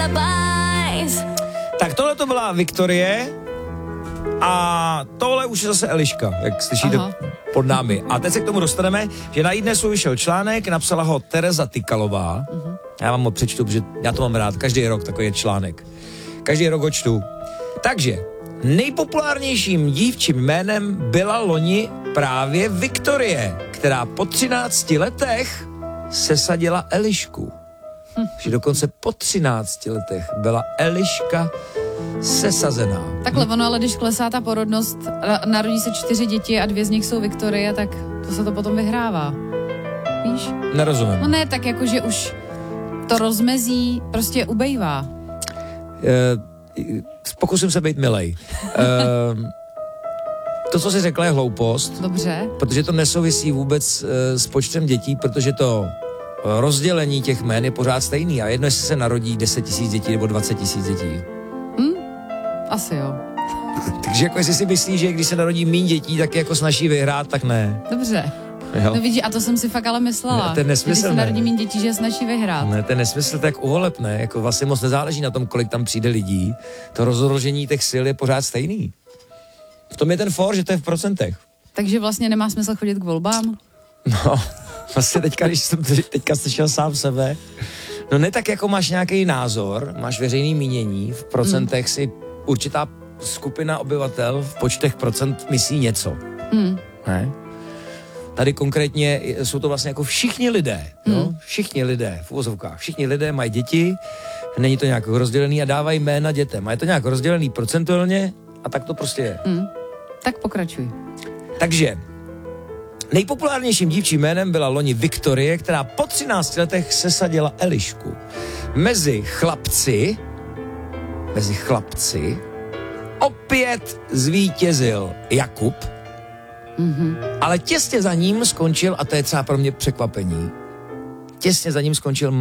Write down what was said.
Tak tohle to byla Viktorie a tohle už je zase Eliška, jak slyšíte pod námi. A teď se k tomu dostaneme, že na iDnesu vyšel článek, napsala ho Tereza Tykalová. Já vám ho přečtu, protože já to mám rád, každý rok takový je článek. Každý rok ho čtu. Takže nejpopulárnějším dívčím jménem byla loni právě Viktorie, která po 13 letech sesadila Elišku. Že dokonce po 13 letech byla Eliška sesazená. Takhle ono, ale když klesá ta porodnost, narodí se 4 děti a 2 z nich jsou Viktorie, tak to se to potom vyhrává. Víš? Nerozumím. No ne, tak jako, že už to rozmezí prostě ubejvá. Pokusím se být milej. To, co jsi řekla, je hloupost. Dobře. Protože to nesouvisí vůbec s počtem dětí, protože to rozdělení těch jmén je pořád stejný. A jedno, jestli se narodí 10 000 dětí nebo 20 000 dětí. Asi jo. Takže jako jestli si myslíš, že když se narodí míň dětí, tak je jako snaží vyhrát, tak ne. Dobře. Jo. No vidíš, a to jsem si fakt ale myslela. Ne, to je nesmysl, když se narodí méně dětí, že je snaží vyhrát. Ne, to je nesmysl, tak u voleb, ne. Jako vlastně moc nezáleží na tom, kolik tam přijde lidí. To rozložení těch sil je pořád stejný. V tom je ten for, že to je v procentech. Takže vlastně nemá smysl chodit k volbám? No, vlastně teďka, když jsem teďka slyšel sám sebe, no ne tak jako máš nějaký názor, máš veřejný mínění, v procentech si určitá skupina obyvatel v počtech procent myslí něco. Ne? Tady konkrétně jsou to vlastně jako všichni lidé, jo? Všichni lidé, v uvozovkách, všichni lidé mají děti, není to nějak rozdělený a dávají jména dětem. A je to nějak rozdělený procentuálně a tak to prostě je. Tak pokračuj. Takže nejpopulárnějším dívčím jménem byla loni Viktorie, která po 13 letech sesadila Elišku. Mezi chlapci opět zvítězil Jakub, ale těsně za ním skončil, a to je třeba pro mě překvapení, těsně za ním skončil